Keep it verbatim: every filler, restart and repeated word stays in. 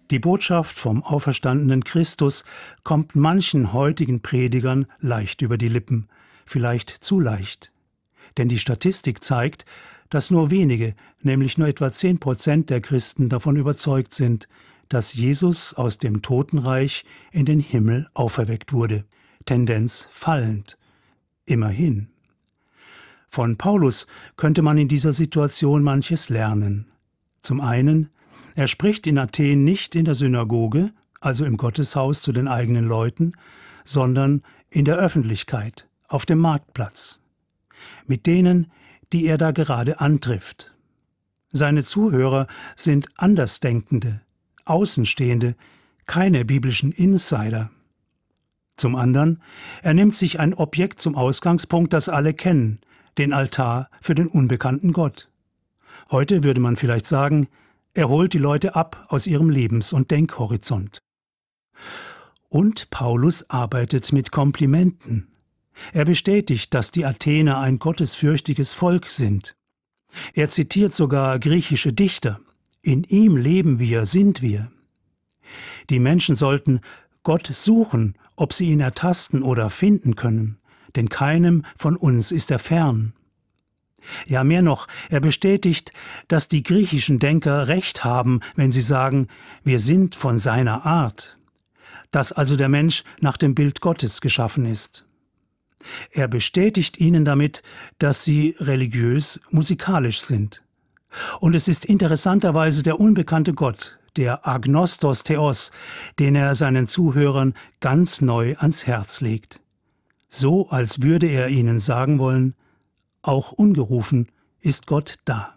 Die Botschaft vom auferstandenen Christus kommt manchen heutigen Predigern leicht über die Lippen, vielleicht zu leicht. Denn die Statistik zeigt, dass nur wenige, nämlich nur etwa zehn Prozent der Christen davon überzeugt sind, dass Jesus aus dem Totenreich in den Himmel auferweckt wurde. Tendenz fallend. Immerhin. Von Paulus könnte man in dieser Situation manches lernen. Zum einen, er spricht in Athen nicht in der Synagoge, also im Gotteshaus zu den eigenen Leuten, sondern in der Öffentlichkeit, auf dem Marktplatz. Mit denen, die er da gerade antrifft. Seine Zuhörer sind Andersdenkende, Außenstehende, keine biblischen Insider. Zum anderen, er nimmt sich ein Objekt zum Ausgangspunkt, das alle kennen, den Altar für den unbekannten Gott. Heute würde man vielleicht sagen, er holt die Leute ab aus ihrem Lebens- und Denkhorizont. Und Paulus arbeitet mit Komplimenten. Er bestätigt, dass die Athener ein gottesfürchtiges Volk sind. Er zitiert sogar griechische Dichter. In ihm leben wir, sind wir. Die Menschen sollten Gott suchen, ob sie ihn ertasten oder finden können, denn keinem von uns ist er fern. Ja, mehr noch, er bestätigt, dass die griechischen Denker recht haben, wenn sie sagen, wir sind von seiner Art, dass also der Mensch nach dem Bild Gottes geschaffen ist. Er bestätigt ihnen damit, dass sie religiös, musikalisch sind. Und es ist interessanterweise der unbekannte Gott, der Agnostos Theos, den er seinen Zuhörern ganz neu ans Herz legt. So, als würde er ihnen sagen wollen, auch ungerufen ist Gott da.